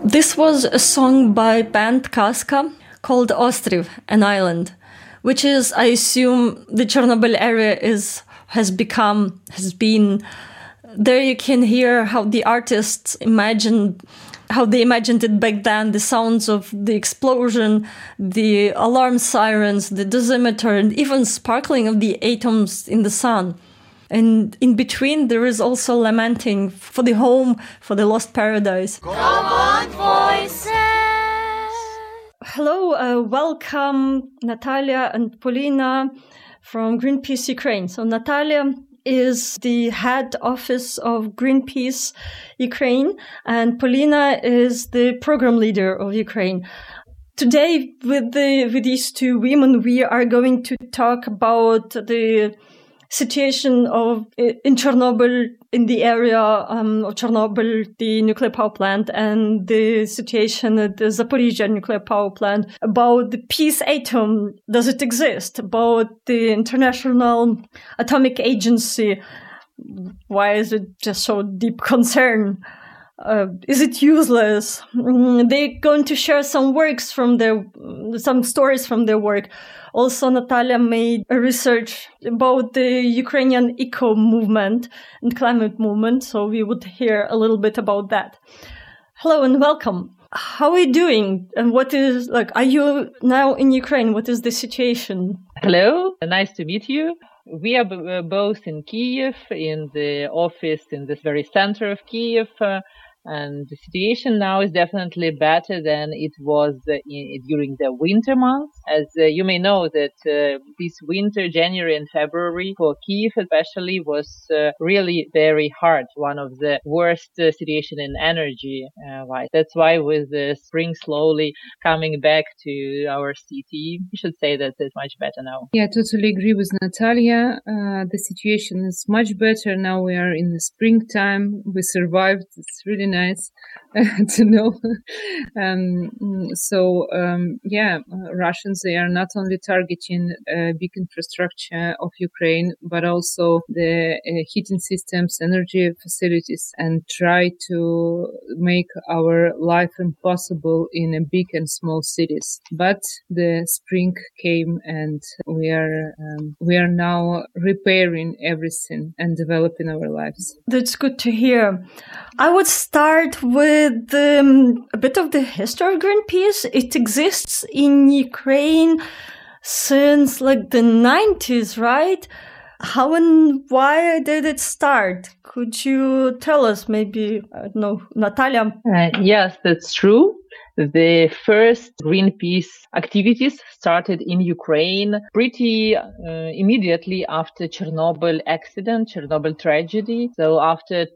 This was a song by band Kaska called Ostriv, an island, which is, I assume, the Chernobyl area has been. There you can hear how the artists how they imagined it back then, the sounds of the explosion, the alarm sirens, the dosimeter, and even sparkling of the atoms in the sun. And in between, there is also lamenting for the home, for the lost paradise. Come on, voices! Hello, welcome Natalia and Polina from Greenpeace Ukraine. So Natalia is the head office of Greenpeace Ukraine, and Polina is the program leader of Ukraine. Today, with these two women, we are going to talk about the situation in Chernobyl, in the area of Chernobyl, the nuclear power plant, and the situation at the Zaporizhzhia nuclear power plant, about the peace atom, does it exist, about the International Atomic Agency, why is it just so deep concern? Is it useless? They're going to share some stories from their work. Also, Natalia made a research about the Ukrainian eco movement and climate movement, so we would hear a little bit about that. Hello and welcome. How are you doing? And are you now in Ukraine? What is the situation? Hello, nice to meet you. We are both in Kyiv, in the office in this very center of Kyiv. And the situation now is definitely better than it was during the winter months. As you may know that this winter, January and February, for Kyiv especially, was really very hard. One of the worst situation in energy wise. That's why with the spring slowly coming back to our city, we should say that it's much better now. Yeah, I totally agree with Natalia. The situation is much better. Now we are in the springtime. We survived. It's really nice to know. Russians, they are not only targeting big infrastructure of Ukraine, but also the heating systems, energy facilities, and try to make our life impossible in big and small cities. But the spring came, and we are now repairing everything and developing our lives. That's good to hear. I would start with a bit of the history of Greenpeace. It exists in Ukraine since the 90s, right? How and why did it start? Could you tell us, maybe, I don't know, Natalia? Yes, that's true. The first Greenpeace activities started in Ukraine pretty immediately after Chernobyl accident, Chernobyl tragedy. So after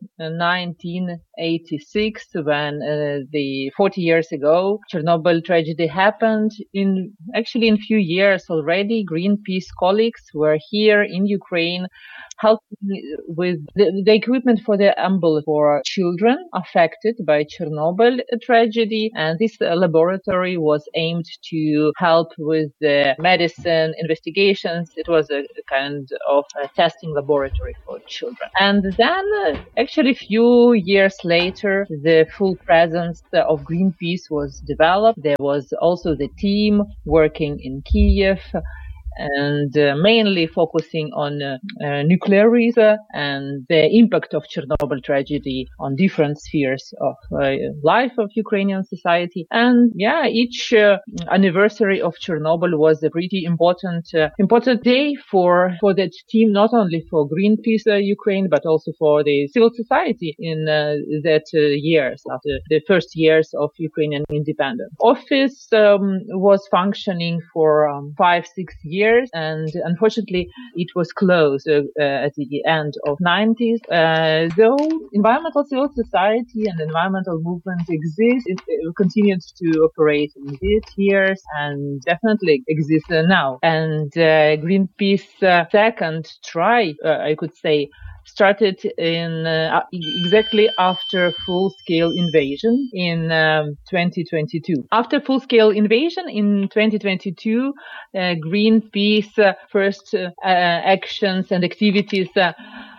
1986, when the 40 years ago, Chernobyl tragedy happened, in few years already, Greenpeace colleagues were here in Ukraine helping with the equipment for the ambulance for children affected by Chernobyl tragedy. And this laboratory was aimed to help with the medicine investigations. It was a kind of a testing laboratory for children. And then a few years later, the full presence of Greenpeace was developed. There was also the team working in Kyiv, and mainly focusing on nuclear risk and the impact of Chernobyl tragedy on different spheres of life of Ukrainian society. And each anniversary of Chernobyl was a pretty important day for that team, not only for Greenpeace Ukraine, but also for the civil society in that years, after the first years of Ukrainian independence. Office was functioning for 5-6 years. And unfortunately, it was closed at the end of 90s. Though environmental civil society and environmental movement exist, it continued to operate in these years and definitely exists now. And Greenpeace second try, I could say, started in exactly after full-scale invasion in 2022. After full-scale invasion in 2022, Greenpeace first actions and activities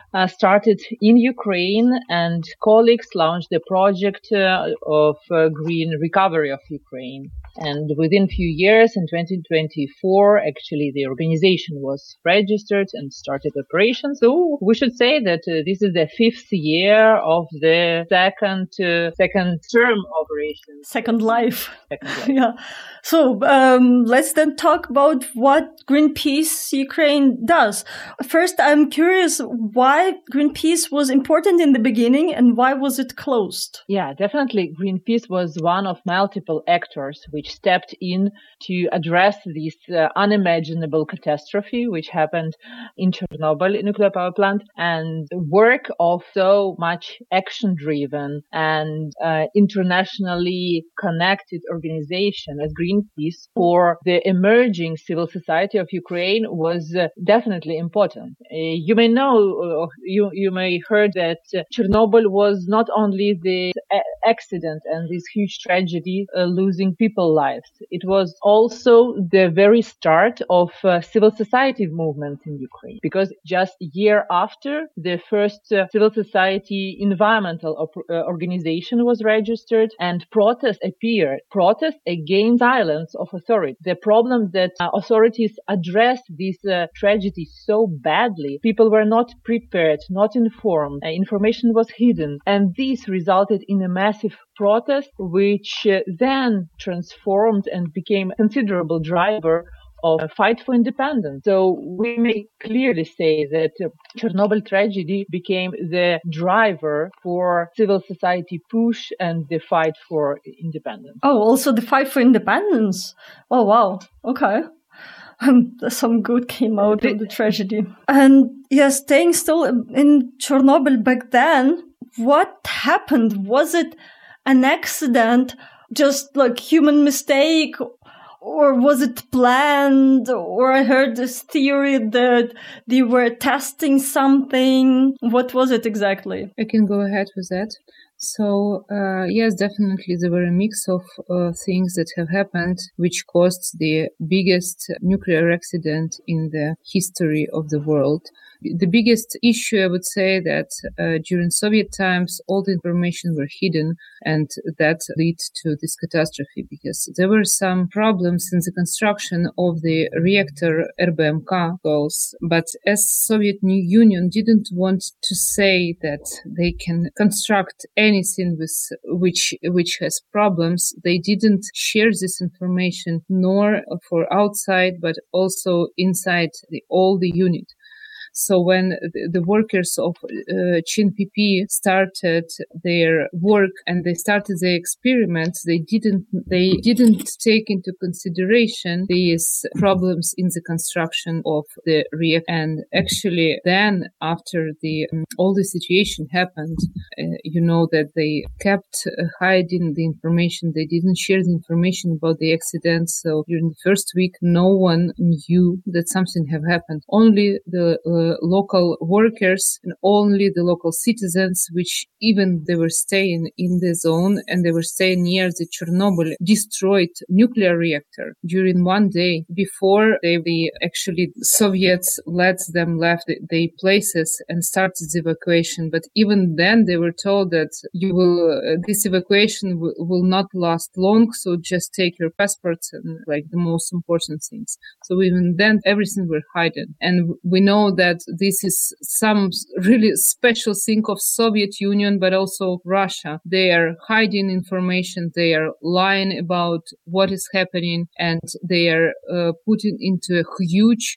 started in Ukraine, and colleagues launched the project of green recovery of Ukraine. And within a few years, in 2024, actually the organization was registered and started operations. So we should say that this is the 5th year of the second term operation. Second life. Yeah. So let's then talk about what Greenpeace Ukraine does. First, I'm curious why Greenpeace was important in the beginning and why was it closed? Yeah, definitely. Greenpeace was one of multiple actors which stepped in to address this unimaginable catastrophe which happened in Chernobyl nuclear power plant, and work of so much action-driven and internationally connected organization as Greenpeace for the emerging civil society of Ukraine was definitely important. You may know, you may heard that Chernobyl was not only the accident and this huge tragedy losing people's lives. It was also the very start of civil society movement in Ukraine, because just a year after the first civil society environmental organization was registered and protests appeared. Protests against silence of authority. The problem that authorities addressed this tragedy so badly, people were not prepared, not informed, information was hidden, and this resulted in a massive protest which then transformed and became a considerable driver of a fight for independence. So we may clearly say that Chernobyl tragedy became the driver for civil society push and the fight for independence. Oh, also the fight for independence. Oh, wow. Okay. Some good came out of the tragedy. And yes, staying still in Chernobyl back then, what happened? Was it an accident, just like human mistake? Or was it planned? Or I heard this theory that they were testing something. What was it exactly? I can go ahead with that. So, yes, definitely there were a mix of things that have happened, which caused the biggest nuclear accident in the history of the world. The biggest issue, I would say, that during Soviet times, all the information were hidden, and that led to this catastrophe because there were some problems in the construction of the reactor RBMK goals. But as Soviet Union didn't want to say that they can construct anything with which has problems, they didn't share this information nor for outside, but also inside all the unit. So when the workers of ChinPP started their work and they started their experiments, they didn't take into consideration these problems in the construction of the reactor. And actually, then after all the situation happened, that they kept hiding the information. They didn't share the information about the accident. So during the first week, no one knew that something had happened. Only the local workers and only the local citizens, which even they were staying in the zone and they were staying near the Chernobyl destroyed nuclear reactor during one day before the Soviets left their places and started the evacuation. But even then they were told that this evacuation will not last long, so just take your passports and like the most important things. So even then everything were hidden. And we know that this is some really special thing of Soviet Union, but also Russia. They are hiding information, they are lying about what is happening, and they are putting into a huge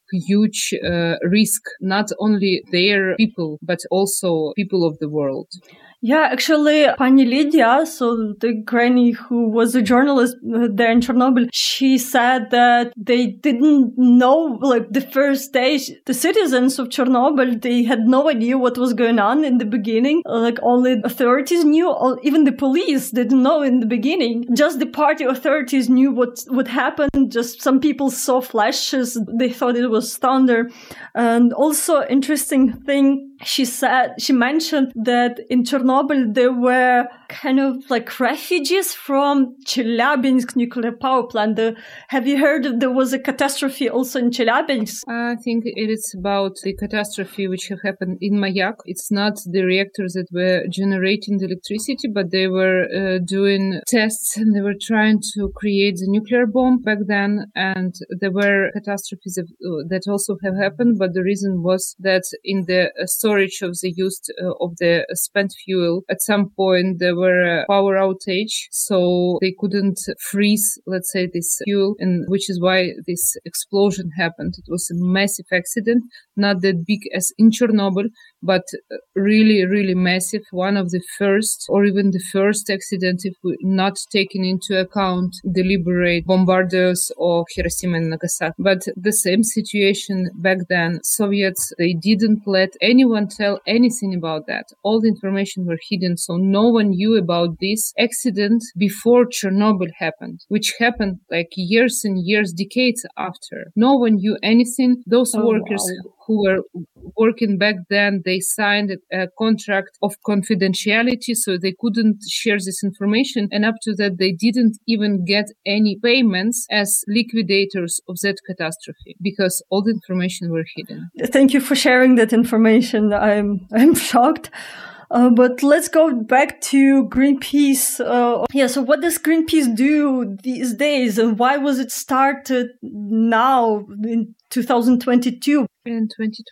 risk, not only their people, but also people of the world. Yeah, actually, Pani Lydia, so the granny who was a journalist there in Chernobyl, she said that they didn't know, like the first day, the citizens of Chernobyl, they had no idea what was going on in the beginning. Like only authorities knew, or even the police didn't know in the beginning. Just the party authorities knew what would happen. Just some people saw flashes. They thought it was thunder. And also interesting thing she mentioned that in Chernobyl there were kind of like refugees from Chelyabinsk nuclear power plant. Have you heard there was a catastrophe also in Chelyabinsk? I think it is about the catastrophe which happened in Mayak. It's not the reactors that were generating the electricity, but they were doing tests and they were trying to create the nuclear bomb back then. And there were catastrophes that also have happened, but the reason was that in the storage of the used of the spent fuel, at some point there were a power outage, so they couldn't freeze, let's say, this fuel, and which is why this explosion happened. It was a massive accident, not that big as in Chernobyl, but really, really massive. One of the first, or even the first accident, if we not taken into account deliberate bombarders of Hiroshima and Nagasaki. But the same situation back then, Soviets, they didn't let anyone tell anything about that. All the information were hidden, so no one knew about this accident before Chernobyl happened, which happened like years and years, decades after. No one knew anything. Those workers who were working back then, they signed a contract of confidentiality, so they couldn't share this information. And up to that, they didn't even get any payments as liquidators of that catastrophe because all the information were hidden. Thank you for sharing that information. I'm shocked. But let's go back to Greenpeace. So what does Greenpeace do these days, and why was it started now in 2022? In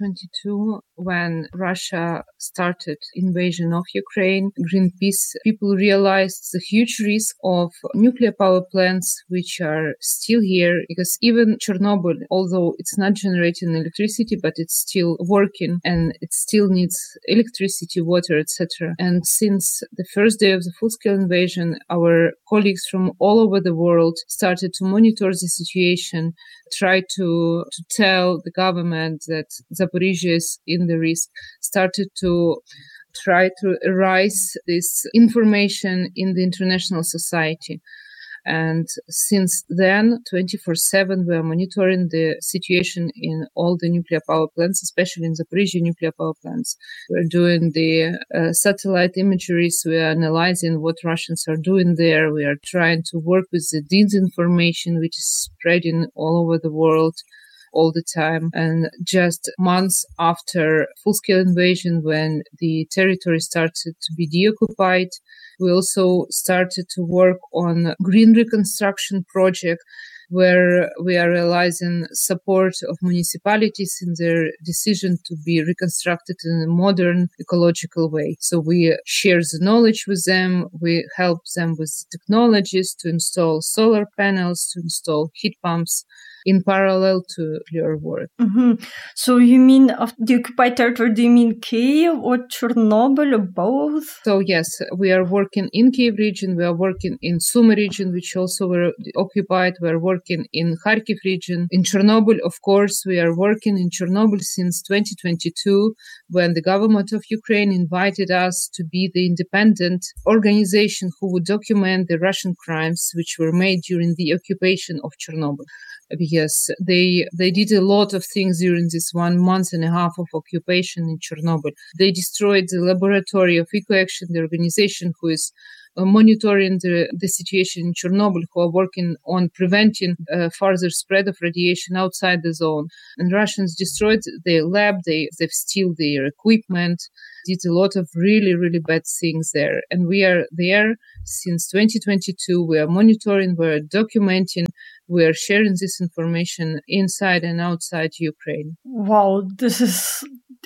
2022, when Russia started invasion of Ukraine, Greenpeace people realized the huge risk of nuclear power plants, which are still here, because even Chernobyl, although it's not generating electricity, but it's still working and it still needs electricity, water, etc. And since the first day of the full-scale invasion, our colleagues from all over the world started to monitor the situation, try to tell the government that Zaporizhzhia is in the risk, started to try to raise this information in the international society. And since then, 24/7, we are monitoring the situation in all the nuclear power plants, especially in Zaporizhzhia nuclear power plants. We're doing the satellite imageries. We are analyzing what Russians are doing there. We are trying to work with the disinformation, which is spreading all over the world all the time. And just months after full-scale invasion, when the territory started to be deoccupied, we also started to work on green reconstruction project, where we are realizing support of municipalities in their decision to be reconstructed in a modern ecological way. So we share the knowledge with them. We help them with technologies to install solar panels, to install heat pumps, in parallel to your work. Mm-hmm. So you mean of the occupied territory, do you mean Kyiv or Chernobyl or both? So yes, we are working in Kyiv region, we are working in Sumy region, which also were occupied, we are working in Kharkiv region. In Chernobyl, of course, we are working in Chernobyl since 2022, when the government of Ukraine invited us to be the independent organization who would document the Russian crimes which were made during the occupation of Chernobyl. Because they did a lot of things during this 1.5 months of occupation in Chernobyl. They destroyed the laboratory of EcoAction, the organization who is monitoring the situation in Chernobyl, who are working on preventing further spread of radiation outside the zone. And Russians destroyed their lab, they've steal their equipment, did a lot of really, really bad things there. And we are there since 2022. We are monitoring, we are documenting, we are sharing this information inside and outside Ukraine. Wow, this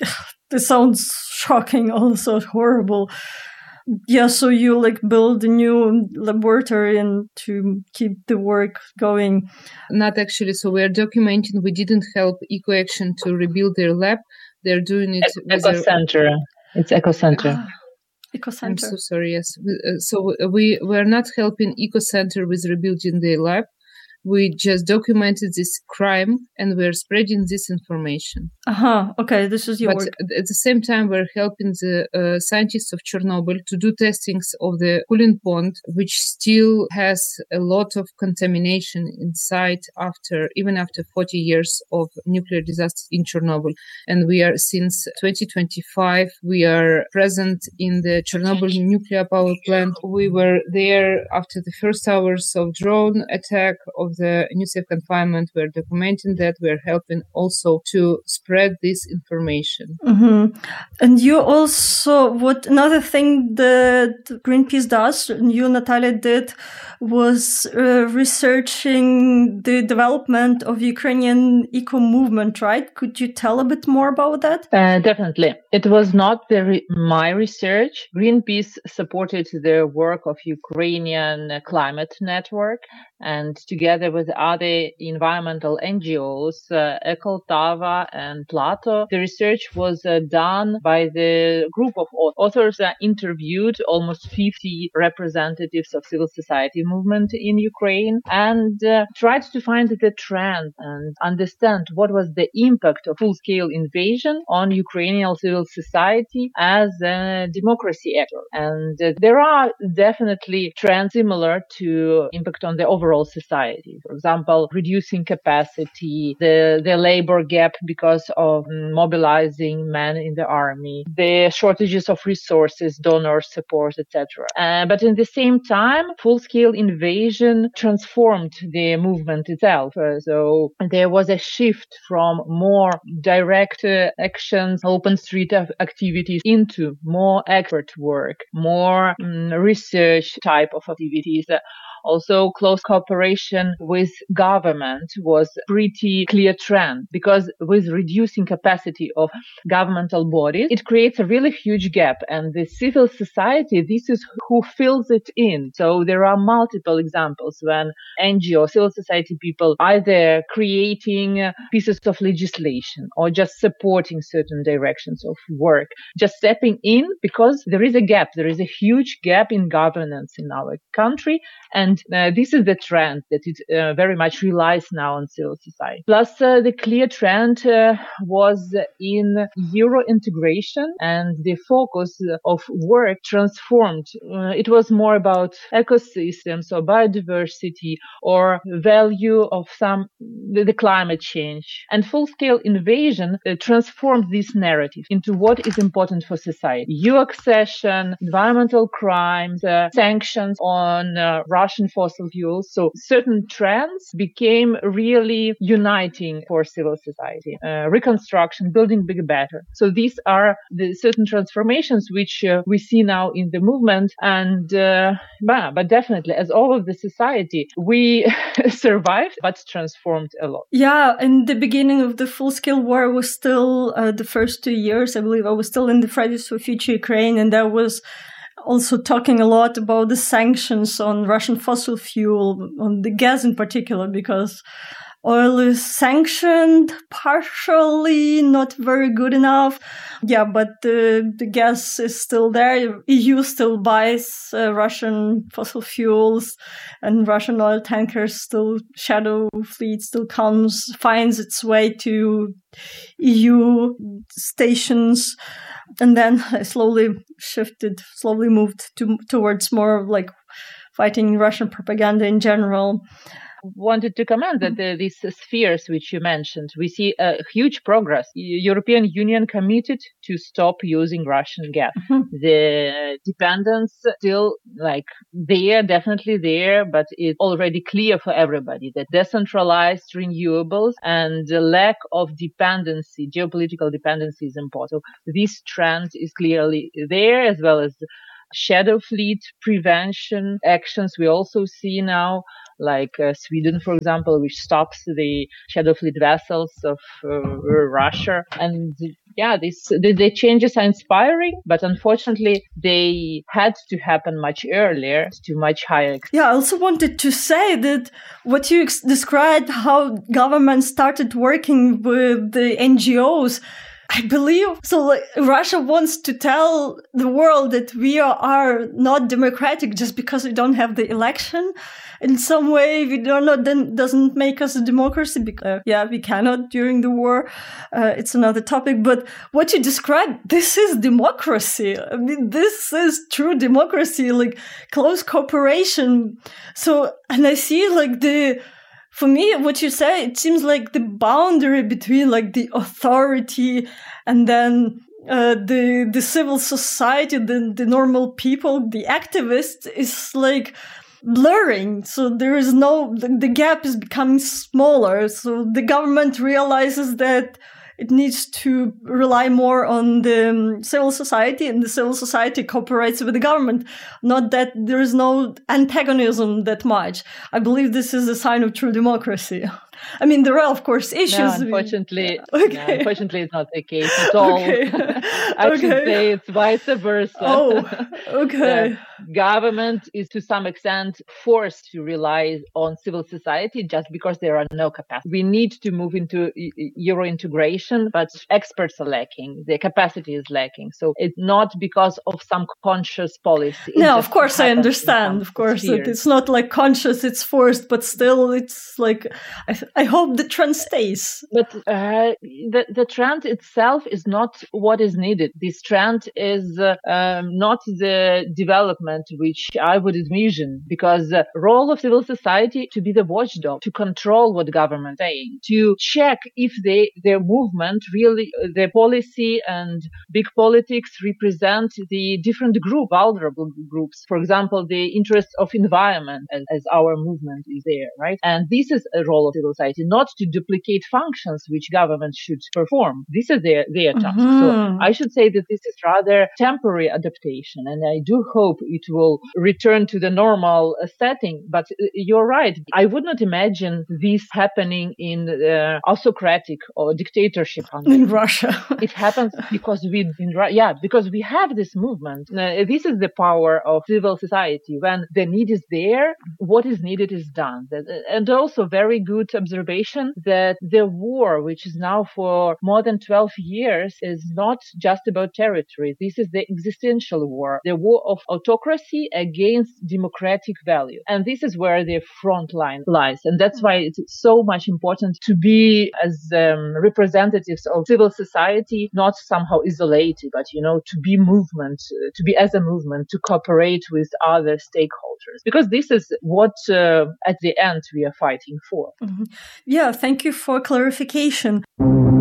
sounds shocking, also horrible. Yeah, so you build a new laboratory and to keep the work going. Not actually. So we are documenting. We didn't help EcoAction to rebuild their lab. They're doing it with EcoCenter. It's EcoCenter. EcoCenter. I'm so sorry. Yes. So we are not helping EcoCenter with rebuilding their lab. We just documented this crime and we're spreading this information. Okay, this is your work. At the same time, we're helping the scientists of Chernobyl to do testings of the cooling pond, which still has a lot of contamination inside even after 40 years of nuclear disaster in Chernobyl. And we are, since 2025, we are present in the Chernobyl nuclear power plant. We were there after the first hours of drone attack of the nuclear confinement. We're documenting that. We're helping also to spread this information. Mm-hmm. And you also, another thing that Greenpeace does, and you, Natalia, did, was researching the development of Ukrainian eco movement, right? Could you tell a bit more about that? Definitely. It was not my research. Greenpeace supported the work of Ukrainian Climate Network, and together with other environmental NGOs, Ekoltava and Plato, the research was done by the group of authors that interviewed almost 50 representatives of civil society movement in Ukraine and tried to find the trend and understand what was the impact of full-scale invasion on Ukrainian civil society as a democracy actor. And there are definitely trends similar to impact on the overall society. For example, reducing capacity, the labor gap because of mobilizing men in the army, the shortages of resources, donor support, etc. But in the same time, full-scale invasion transformed the movement itself. So there was a shift from more direct actions, open street activities, into more expert work, more research type of activities. Also, close cooperation with government was pretty clear trend, because with reducing capacity of governmental bodies, it creates a really huge gap, and the civil society, this is who fills it in. So there are multiple examples when NGO, civil society people, either creating pieces of legislation or just supporting certain directions of work, just stepping in because there is a gap. There is a huge gap in governance in our country, and this is the trend that it very much relies now on civil society. Plus, the clear trend was in Euro integration, and the focus of work transformed. It was more about ecosystems or biodiversity or value of the climate change. And full-scale invasion transformed this narrative into what is important for society. EU accession, environmental crimes, sanctions on Russian fossil fuels. So certain trends became really uniting for civil society. Reconstruction, building bigger, better. So these are the certain transformations which we see now in the movement. And but definitely, as all of the society, we survived but transformed a lot. Yeah, in the beginning of the full-scale war was still the first 2 years, I believe. I was still in the Fridays for Future Ukraine, and that was also talking a lot about the sanctions on Russian fossil fuel, on the gas in particular, because oil is sanctioned partially, not very good enough. Yeah, but the gas is still there. EU still buys Russian fossil fuels, and Russian oil tankers still, shadow fleet still finds its way to EU stations. And then I slowly moved towards more like fighting Russian propaganda in general. Wanted to comment that these spheres which you mentioned, we see a huge progress. European Union committed to stop using Russian gas. Mm-hmm. The dependence still definitely there, but it's already clear for everybody that decentralized renewables and the lack of dependency, geopolitical dependency, is important. So this trend is clearly there, as well as shadow fleet prevention actions we also see now, like Sweden, for example, which stops the shadow fleet vessels of Russia. And the changes are inspiring, but unfortunately they had to happen much earlier to much higher extent. Yeah, I also wanted to say that what you described, how government started working with the NGOs, I believe so. Like, Russia wants to tell the world that we are not democratic just because we don't have the election. In some way, we don't know. Then doesn't make us a democracy. Because, we cannot during the war. It's another topic. But what you described, this is democracy. I mean, this is true democracy, like close cooperation. So, and I see like for me, what you say, it seems like the boundary between like the authority and then the civil society, the normal people, the activists is like blurring. So there is the gap is becoming smaller. So the government realizes that it needs to rely more on the civil society, and the civil society cooperates with the government. Not that there is no antagonism that much. I believe this is a sign of true democracy. I mean, there are, of course, issues. No, unfortunately, it's not the case at all. Okay. I should say it's vice versa. Oh, okay. The government is to some extent forced to rely on civil society just because there are no capacity. We need to move into Euro integration, but experts are lacking. The capacity is lacking. So it's not because of some conscious policy. No, of course, I understand. Of course, it's not like conscious, it's forced, but still it's like, I hope the trend stays. But the trend itself is not what is needed. This trend is not the development which I would envision, because the role of civil society to be the watchdog, to control what government is saying, to check if their movement really, their policy and big politics represent the different vulnerable groups. For example, the interests of environment as our movement is there, right? And this is a role of civil society, not to duplicate functions which governments should perform. This is their task. So I should say that this is rather temporary adaptation, and I do hope it will return to the normal setting. But you're right. I would not imagine this happening in autocratic or dictatorship in Russia. It happens because because we have this movement. This is the power of civil society. When the need is there, what is needed is done. And also very good observation that the war, which is now for more than 12 years, is not just about territory. This is the existential war, the war of autocracy against democratic value. And this is where the front line lies. And that's why it's so much important to be as representatives of civil society, not somehow isolated, but, to be movement, to be as a movement, to cooperate with other stakeholders. Because this is what, at the end, we are fighting for. Mm-hmm. Yeah, thank you for clarification.